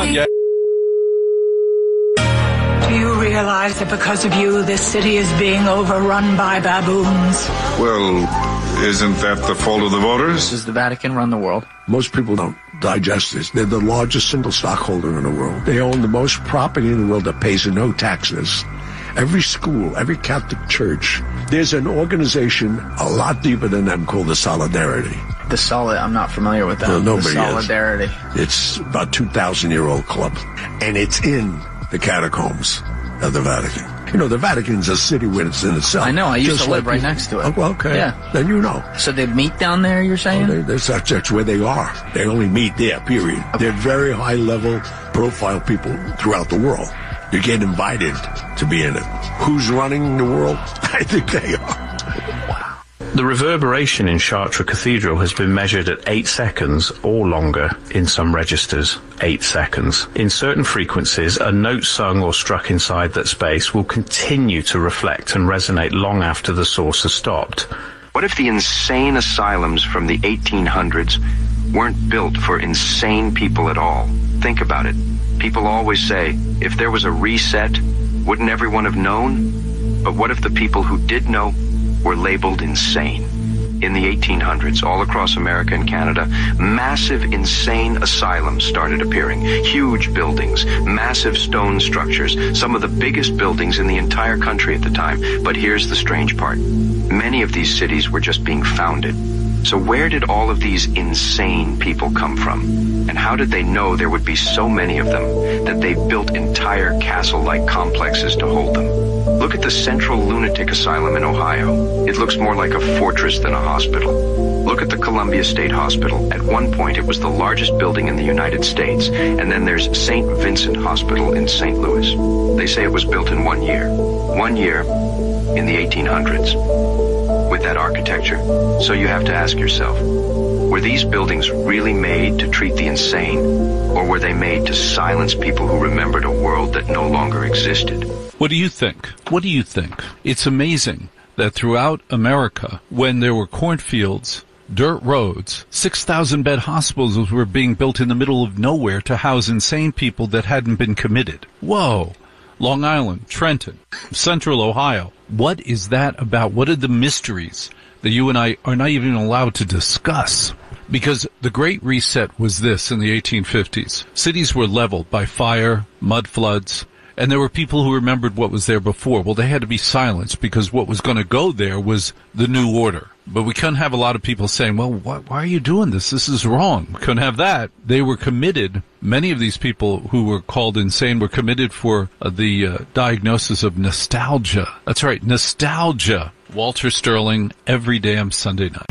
on, yeah. Do you realize that because of you, this city is being overrun by baboons? Well, isn't that the fault of the voters? Does the Vatican run the world? Most people don't digest this. They're the largest single stockholder in the world. They own the most property in the world that pays no taxes. Every school, every Catholic church, there's an organization a lot deeper than them called the Solidarity. I'm not familiar with that. No, nobody the Solidarity. It's about 2,000-year-old club. And it's in the catacombs of the Vatican. You know, the Vatican's a city within itself. I know. I used to live right next to it. Oh, well, okay. Yeah. Then you know. So they meet down there, you're saying? That's where they are. They only meet there, period. Okay. They're very high-level profile people throughout the world. You get invited to be in it. Who's running the world? I think they are. The reverberation in Chartres Cathedral has been measured at 8 seconds or longer in some registers. 8 seconds. In certain frequencies, a note sung or struck inside that space will continue to reflect and resonate long after the source has stopped. What if the insane asylums from the 1800s weren't built for insane people at all? Think about it. People always say, if there was a reset, wouldn't everyone have known? But what if the people who did know were labeled insane? In the 1800s, all across America and Canada, massive insane asylums started appearing. Huge buildings, massive stone structures, some of the biggest buildings in the entire country at the time. But here's the strange part. Many of these cities were just being founded. So where did all of these insane people come from? And how did they know there would be so many of them that they built entire castle-like complexes to hold them? Look at the Central Lunatic Asylum in Ohio. It looks more like a fortress than a hospital. Look at the Columbia State Hospital. At one point, it was the largest building in the United States. And then there's St. Vincent Hospital in St. Louis. They say it was built in 1 year. 1 year in the 1800s. With that architecture. So you have to ask yourself, were these buildings really made to treat the insane, or were they made to silence people who remembered a world that no longer existed? What do you think? What do you think? It's amazing that throughout America, when there were cornfields, dirt roads, 6,000-bed hospitals were being built in the middle of nowhere to house insane people that hadn't been committed. Whoa! Long Island, Trenton, Central Ohio. What is that about? What are the mysteries that you and I are not even allowed to discuss? Because the Great Reset was this in the 1850s. Cities were leveled by fire, mud floods, and there were people who remembered what was there before. Well, they had to be silenced because what was going to go there was the new order. But we couldn't have a lot of people saying, well, why are you doing this? This is wrong. We couldn't have that. They were committed. Many of these people who were called insane were committed for the diagnosis of nostalgia. That's right, nostalgia. Walter Sterling, every damn Sunday night.